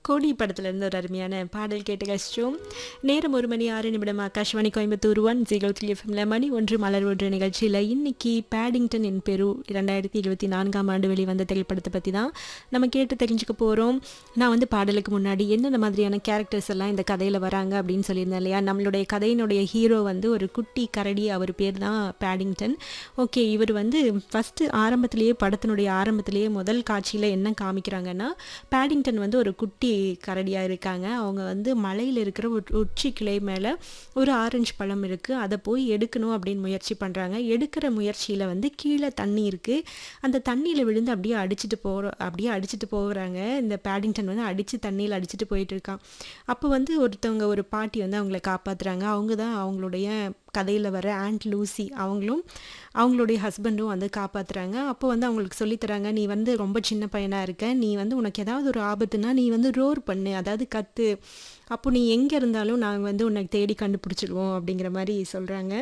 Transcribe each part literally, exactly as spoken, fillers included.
கோடி படத்துல இருந்து ஒரு அருமையான பாடல் கேட்டு கழிச்சோம். நேரம் ஒரு மணி ஆறு நிமிடம். Akashvani Coimbatore one zero three எஃப்எம்ல மணி ஒன்று மலர் ஒன்று நிகழ்ச்சியில் இன்னைக்கு பேடிங்டன் இன் பெரு இரண்டாயிரத்தி இருபத்தி நான்காம் ஆண்டு வெளிவந்த திரைப்படத்தை பற்றி தான் நம்ம கேட்டு தெரிஞ்சுக்க போகிறோம். நான் வந்து பாடலுக்கு முன்னாடி என்னென்ன மாதிரியான கேரக்டர்ஸ் எல்லாம் இந்த கதையில் வராங்க அப்படின்னு சொல்லியிருந்தேன் இல்லையா. நம்மளுடைய கதையினுடைய ஹீரோ வந்து ஒரு குட்டி கரடி, அவர் பேர் தான் பேடிங்டன். ஓகே, இவர் வந்து ஃபஸ்ட்டு ஆரம்பத்திலேயே படத்தினுடைய ஆரம்பத்திலேயே முதல் காட்சியில் என்ன காமிக்கிறாங்கன்னா, பேடிங்டன் வந்து ஒரு குட்டி கரடியாக இருக்காங்க. அவங்க வந்து மலையில் இருக்கிற ஒரு உச்சி கிளை மேலே ஒரு ஆரஞ்சு பழம் இருக்குது, அதை போய் எடுக்கணும் அப்படின்னு முயற்சி பண்ணுறாங்க. எடுக்கிற முயற்சியில் வந்து கீழே தண்ணி இருக்குது, அந்த தண்ணியில் விழுந்து அப்படியே அடிச்சுட்டு போகிற அப்படியே அடிச்சுட்டு போகிறாங்க. இந்த பேடிங்டன் வந்து அடித்து தண்ணியில் அடிச்சுட்டு போயிட்டு இருக்கான். அப்போ வந்து ஒருத்தவங்க ஒரு பாட்டி வந்து அவங்கள காப்பாற்றுறாங்க. அவங்க தான் அவங்களுடைய கதையில் வர ஆண்ட் லூசி. அவங்களும் அவங்களுடைய ஹஸ்பண்டும் வந்து காப்பாற்றுறாங்க. அப்போ வந்து அவங்களுக்கு சொல்லித்தராங்க, நீ வந்து ரொம்ப சின்ன பையனாக இருக்க, நீ வந்து உனக்கு ஏதாவது ஒரு ஆபத்துனா நீ வந்து ரோர் பண்ணு, அதாவது கத்து, அப்போ நீ எங்கே இருந்தாலும் நாங்கள் வந்து உனக்கு தேடி கண்டுபிடிச்சிடுவோம் அப்படிங்கிற மாதிரி சொல்கிறாங்க.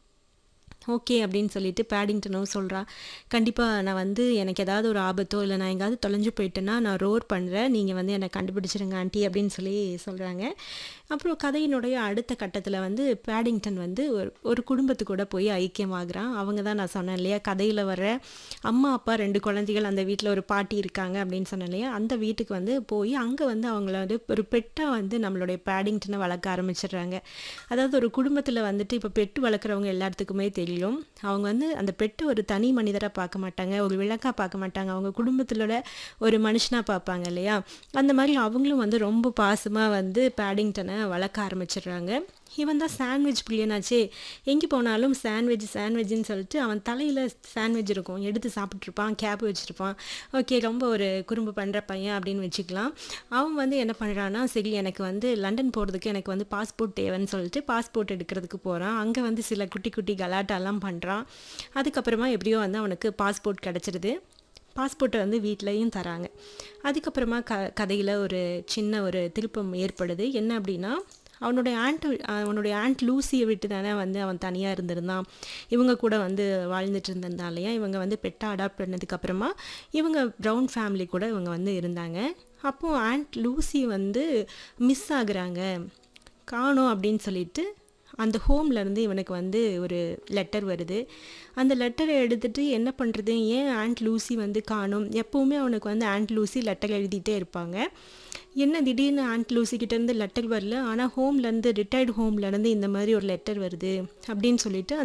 ஓகே அப்படின்னு சொல்லிட்டு பேடிங்டனும் சொல்கிறான், கண்டிப்பாக நான் வந்து எனக்கு ஏதாவது ஒரு ஆபத்தோ இல்லை நான் எங்கேயாவது தொலைஞ்சு போயிட்டேன்னா நான் ரோர் பண்ணுறேன், நீங்கள் வந்து என்னை கண்டுபிடிச்சிருங்க ஆண்டி அப்படின்னு சொல்லி சொல்கிறாங்க. அப்புறம் கதையினுடைய அடுத்த கட்டத்தில் வந்து பேடிங்டன் வந்து ஒரு ஒரு குடும்பத்து கூட போய் ஐக்கியமாகறான். அவங்க தான் நான் சொன்னேன் இல்லையா, கதையில் வர அம்மா அப்பா ரெண்டு குழந்தைகள், அந்த வீட்டில் ஒரு பாட்டி இருக்காங்க அப்படின்னு சொன்னேன் இல்லையா. அந்த வீட்டுக்கு வந்து போய் அங்கே வந்து அவங்கள வந்து ஒரு பெட்டாக வந்து நம்மளுடைய பேடிங்டனை வளர்க்க ஆரம்பிச்சிடுறாங்க. அதாவது ஒரு குடும்பத்தில் வந்துட்டு இப்போ பெட்டு வளர்க்குறவங்க எல்லாத்துக்குமே தெரியும், அவங்க வந்து அந்த பெட்டு ஒரு தனி மனிதராக பார்க்க மாட்டாங்க, ஒரு விளக்காக பார்க்க மாட்டாங்க, அவங்க குடும்பத்திலோட ஒரு மனுஷனாக பார்ப்பாங்க இல்லையா. அந்த மாதிரி அவங்களும் வந்து ரொம்ப பாசமாக வந்து பேடிங்டனை வளர்க்க ஆரம்பிச்சிடுறாங்க. இவன் தான் சாண்ட்விச் பிள்ளைனாச்சே, எங்கே போனாலும் சாண்ட்விச் சாண்ட்விச்னு சொல்லிட்டு அவன் தலையில் சாண்ட்விச் இருக்கும், எடுத்து சாப்பிட்ருப்பான், கேப் வச்சுருப்பான். ஓகே, ரொம்ப ஒரு குறும்பு பண்ணுற பையன் அப்படின்னு வச்சுக்கலாம். அவன் வந்து என்ன பண்ணுறான்னா, சரி எனக்கு வந்து லண்டன் போகிறதுக்கு எனக்கு வந்து பாஸ்போர்ட் தேவைன்னு சொல்லிட்டு பாஸ்போர்ட் எடுக்கிறதுக்கு போகிறான். அங்கே வந்து சில குட்டி குட்டி கலாட்டாலாம் பண்ணுறான். அதுக்கப்புறமா எப்படியோ வந்து அவனுக்கு பாஸ்போர்ட் கிடச்சிருது. பாஸ்போர்ட்டை வந்து வீட்லேயும் தராங்க. அதுக்கப்புறமா க கதையில் ஒரு சின்ன ஒரு திருப்பம் ஏற்படுது. என்ன அப்படின்னா, அவனுடைய ஆண்ட் அவனுடைய ஆண்ட் லூசியை விட்டு தானே வந்து அவன் தனியாக இருந்திருந்தான். இவங்க கூட வந்து வாழ்ந்துட்டு இருந்திருந்தாலையா, இவங்க வந்து பெட்டாக அடாப்ட் பண்ணதுக்கப்புறமா இவங்க ப்ரௌன் ஃபேமிலி கூட இவங்க வந்து இருந்தாங்க. அப்போது ஆண்ட் லூசி வந்து மிஸ் ஆகுறாங்க, காணோம் அப்படின்னு சொல்லிட்டு அந்த ஹோம்லேருந்து இவனுக்கு வந்து ஒரு லெட்டர் வருது. அந்த லெட்டரை எடுத்துகிட்டு என்ன பண்ணுறது, ஏன் ஆண்ட் லூசி வந்து காணோம், எப்போவுமே அவனுக்கு வந்து ஆண்ட் லூசி லெட்டர் எழுதிட்டே இருப்பாங்க, என்ன திடீர்னு ஆண்ட் லூசிக்கிட்டேருந்து லெட்டர் வரல, ஆனால் ஹோம்லேருந்து ரிட்டையர்டு ஹோம்லேருந்து இந்த மாதிரி ஒரு லெட்டர் வருது அப்படின்னு சொல்லிட்டு